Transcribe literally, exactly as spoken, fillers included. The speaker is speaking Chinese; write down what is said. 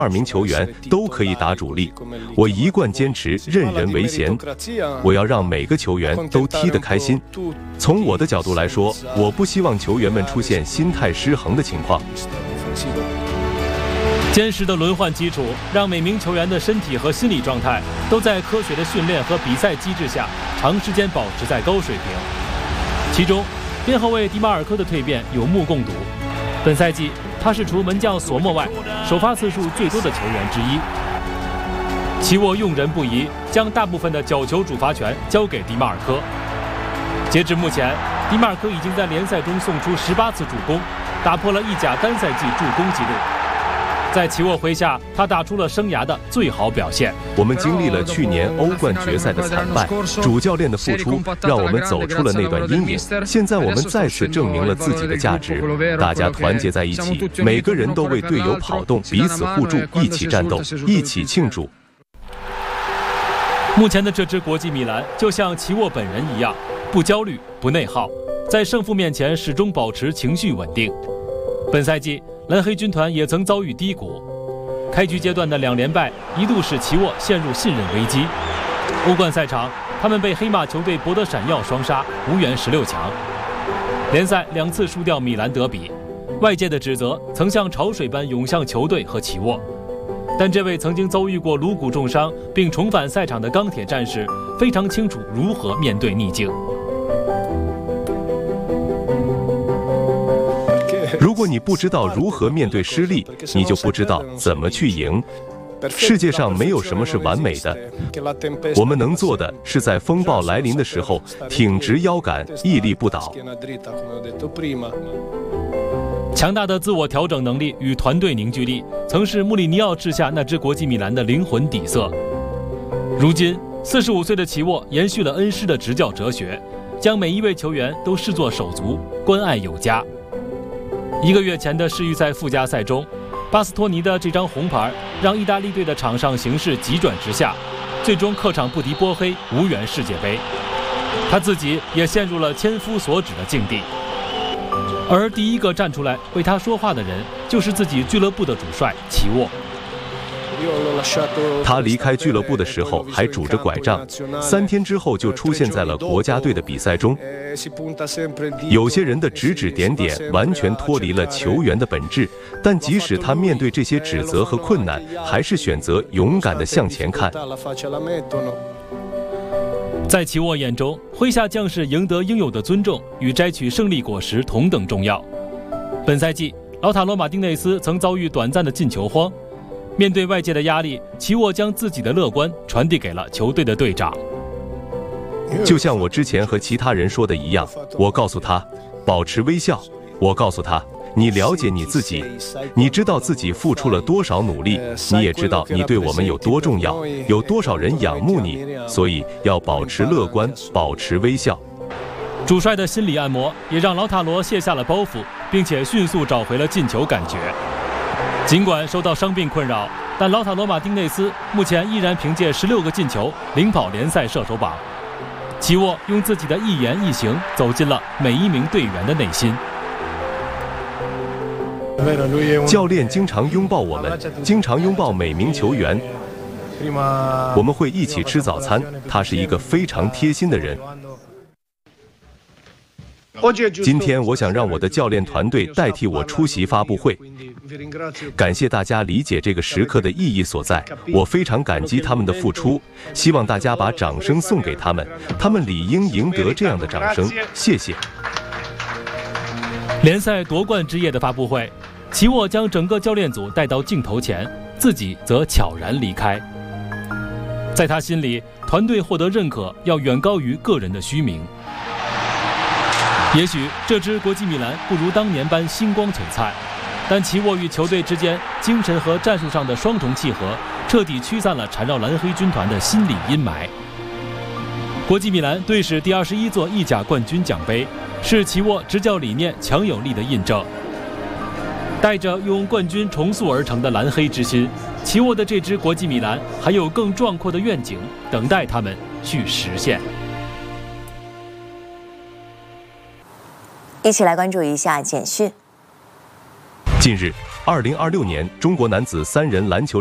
二名球员都可以打主力，我一贯坚持任人唯贤。我要让每个球员都踢得开心。从我的角度来说，我不希望球员们出现心态失衡的情况。 坚实的轮换基础让每名球员的身体和心理状态都在科学的训练和比赛机制下长时间保持在高水平。其中，边后卫迪马尔科的蜕变有目共睹。本赛季，他是除门将索莫外，首发次数最多的球员之一。齐沃用人不疑，将大部分的角球主罚权交给迪马尔科。截至目前，迪马尔科已经在联赛中送出十八次助攻，打破了意甲单赛季助攻纪录。在齐沃麾下，他打出了生涯的最好表现。 我们经历了去年欧冠决赛的惨败，主教练的付出让我们走出了那段阴影。现在我们再次证明了自己的价值，大家团结在一起，每个人都为队友跑动，彼此互助，一起战斗，一起庆祝。 目前的这支国际米兰就像齐沃本人一样，不焦虑，不内耗，在胜负面前始终保持情绪稳定。本赛季，蓝黑军团也曾遭遇低谷，开局阶段的两连败一度使齐沃陷入信任危机。欧冠赛场，他们被黑马球队博德闪耀双杀，无缘十六强。联赛两次输掉米兰德比，外界的指责曾像潮水般涌向球队和齐沃。但这位曾经遭遇过颅骨重伤并重返赛场的钢铁战士，非常清楚如何面对逆境。 如果你不知道如何面对失利，你就不知道怎么去赢。世界上没有什么是完美的，我们能做的是在风暴来临的时候挺直腰杆，屹立不倒。 强大的自我调整能力与团队凝聚力，曾是穆里尼奥治下那支国际米兰的灵魂底色。如今，四十五岁的齐沃延续了恩师的执教哲学，将每一位球员都视作手足，关爱有加。一个月前的世预赛附加赛中，巴斯托尼的这张红牌让意大利队的场上形势急转直下，最终客场不敌波黑，无缘世界杯。他自己也陷入了千夫所指的境地。而第一个站出来为他说话的人，就是自己俱乐部的主帅齐沃。 他离开俱乐部的时候还拄着拐杖，三天之后就出现在了国家队的比赛中。有些人的指指点点完全脱离了球员的本质，但即使他面对这些指责和困难，还是选择勇敢地向前看。 在齐沃眼中，麾下将士赢得应有的尊重与摘取胜利果实同等重要。本赛季，劳塔罗·马丁内斯曾遭遇短暂的进球荒。面对外界的压力，齐沃将自己的乐观传递给了球队的队长。 就像我之前和其他人说的一样，我告诉他，保持微笑。我告诉他，你了解你自己，你知道自己付出了多少努力，你也知道你对我们有多重要，有多少人仰慕你，所以要保持乐观，保持微笑。 主帅的心理按摩也让劳塔罗卸下了包袱，并且迅速找回了进球感觉。尽管受到伤病困扰，但劳塔罗·马丁内斯目前依然凭借十六个进球领跑联赛射手榜。齐沃用自己的一言一行走进了每一名队员的内心。 教练经常拥抱我们，经常拥抱每名球员。我们会一起吃早餐，他是一个非常贴心的人。今天我想让我的教练团队代替我出席发布会，感谢大家理解这个时刻的意义所在，我非常感激他们的付出，希望大家把掌声送给他们，他们理应赢得这样的掌声，谢谢。 联赛夺冠之夜的发布会，齐沃将整个教练组带到镜头前，自己则悄然离开。在他心里，团队获得认可要远高于个人的虚名。也许这支国际米兰不如当年般星光璀璨，但齐沃与球队之间精神和战术上的双重契合，彻底驱散了缠绕蓝黑军团的心理阴霾。国际米兰队史第二十一座意甲冠军奖杯，是齐沃执教理念强有力的印证。带着用冠军重塑而成的蓝黑之心，齐沃的这支国际米兰还有更壮阔的愿景等待他们去实现。 一起来关注一下简讯。 近日， 二零二六年中国男子三人篮球